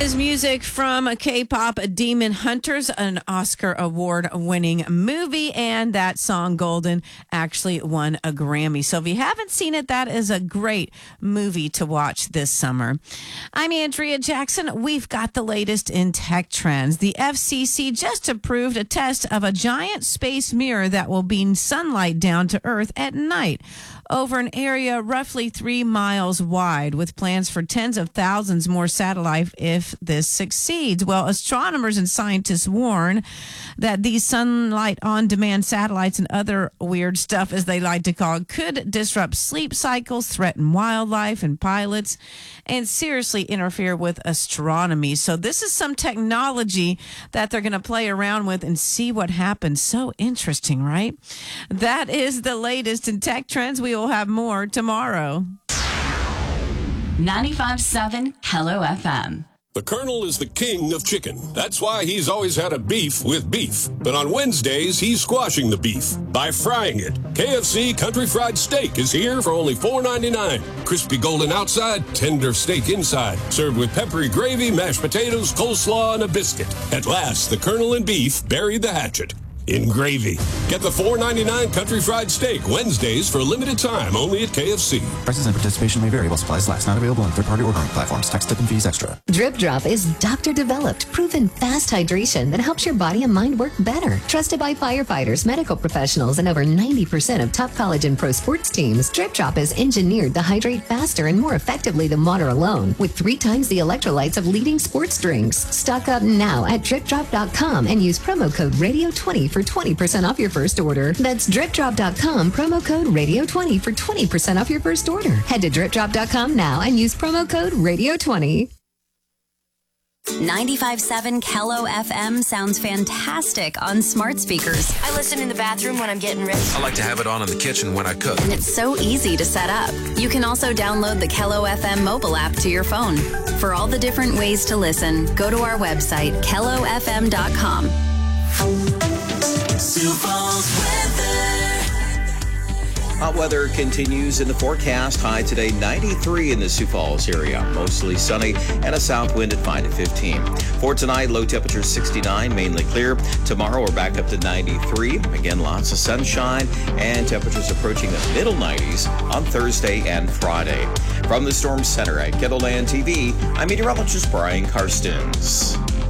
Is music from K-pop Demon Hunters, an Oscar award-winning movie, and that song Golden actually won a Grammy. So if you haven't seen it, that is a great movie to watch this summer. I'm Andrea Jackson. We've got the latest in tech trends. The FCC just approved a test of a giant space mirror that will beam sunlight down to Earth at night over an area roughly 3 miles wide, with plans for tens of thousands more satellites if this succeeds. Well, astronomers and scientists warn that these sunlight on-demand satellites and other weird stuff, as they like to call it, could disrupt sleep cycles, threaten wildlife and pilots, and seriously interfere with astronomy. So this is some technology that they're going to play around with and see what happens. So interesting, right? That is the latest in tech trends. We will have more tomorrow. 95.7 Hello FM. The Colonel is the king of chicken. That's why he's always had a beef with beef. But on Wednesdays, he's squashing the beef by frying it. KFC Country Fried Steak is here for only $4.99. Crispy golden outside, tender steak inside. Served with peppery gravy, mashed potatoes, coleslaw, and a biscuit. At last, the Colonel and beef buried the hatchet in gravy. Get the $4.99 Country Fried Steak Wednesdays for a limited time only at KFC. Prices and participation may vary while supplies last. Not available on third-party ordering platforms. Tax, tip, and fees extra. Drip Drop is doctor-developed, proven fast hydration that helps your body and mind work better. Trusted by firefighters, medical professionals, and over 90% of top college and pro sports teams, Drip Drop is engineered to hydrate faster and more effectively than water alone, with 3 times the electrolytes of leading sports drinks. Stock up now at dripdrop.com and use promo code RADIO20 for 20% off your first order. That's dripdrop.com, promo code RADIO20 for 20% off your first order. Head to dripdrop.com now and use promo code RADIO20. 95.7 Hello FM sounds fantastic on smart speakers. I listen in the bathroom when I'm getting ready. I like to have it on in the kitchen when I cook. And it's so easy to set up. You can also download the Hello FM mobile app to your phone. For all the different ways to listen, go to our website, hellofm.com. Sioux Falls weather. Hot weather continues in the forecast. High today, 93 in the Sioux Falls area. Mostly sunny and a south wind at 5 to 15. For tonight, low temperature 69, mainly clear. Tomorrow, we're back up to 93. Again, lots of sunshine and temperatures approaching the middle 90s on Thursday and Friday. From the Storm Center at Kettleland TV, I'm meteorologist Brian Karstens.